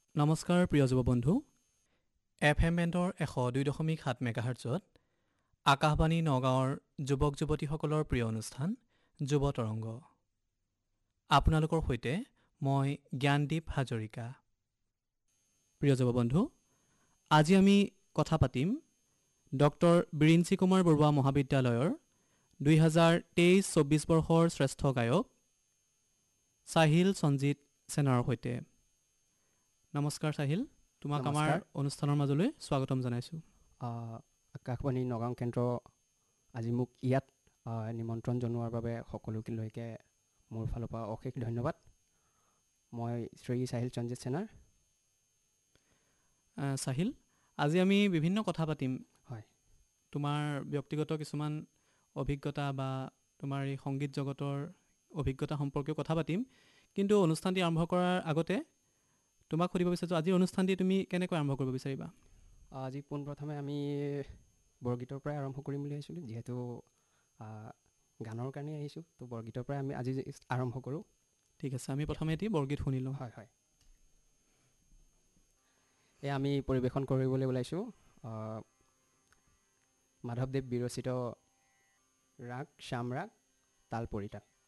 নমস্কাৰ প্ৰিয় যুৱ বন্ধু। FM বেণ্ডৰ 102.7 মেগাহাৰ্টজত আকাশবাণী নগাঁৱৰ যুৱক যুৱতীসকলৰ প্ৰিয় অনুষ্ঠান যুৱ তৰংগ। আপোনালোকৰ সৈতে মই জ্ঞানদীপ হাজৰিকা। প্ৰিয় যুৱ বন্ধু, আজি আমি কথা পাতিম ডক্টৰ বিৰিঞ্চি কুমাৰ বৰুৱা মহাবিদ্যালয়ৰ 2023-24 বৰ্ষৰ শ্ৰেষ্ঠ গায়ক চাহিল সঞ্জিত সেনাৰ সৈতে। নমস্কাৰ চাহিল, তোমাক আমাৰ নমস্কাৰ। অনুষ্ঠানৰ মাজলৈ স্বাগতম জনাইছোঁ। আকাশবাণী নগাঁও কেন্দ্ৰ আজি মোক ইয়াত নিমন্ত্ৰণ জনোৱাৰ বাবে সকলোলৈকে মোৰ ফালৰ পৰা অশেষ ধন্যবাদ। মই শ্ৰী চাহিল সঞ্জিত সেনাৰ। চাহিল, আজি আমি বিভিন্ন কথা পাতিম। হয়। তোমাৰ ব্যক্তিগত কিছুমান অভিজ্ঞতা বা তোমাৰ এই সংগীত জগতৰ অভিজ্ঞতা সম্পৰ্কেও কথা পাতিম, কিন্তু অনুষ্ঠানটি আৰম্ভ কৰাৰ আগতে তোমাক সুধিব বিচাৰিছোঁ, আজিৰ অনুষ্ঠানটি তুমি কেনেকৈ আৰম্ভ কৰিব বিচাৰিবা? আজি পোনপ্ৰথমে আমি বৰগীতৰ পৰাই আৰম্ভ কৰিম বুলি ভাবিছিলোঁ, যিহেতু গানৰ কাৰণে আহিছোঁ, তো বৰগীতৰ পৰাই আমি আজি আৰম্ভ কৰোঁ। ঠিক আছে, আমি প্ৰথমে এটি বৰগীত শুনি লওঁ। হয় হয়। এয়া আমি পৰিৱেশন কৰিবলৈ ওলাইছোঁ মাধৱদেৱ বিৰচিত ৰাগ শ্যাম ৰাগ তাল পৰিতা।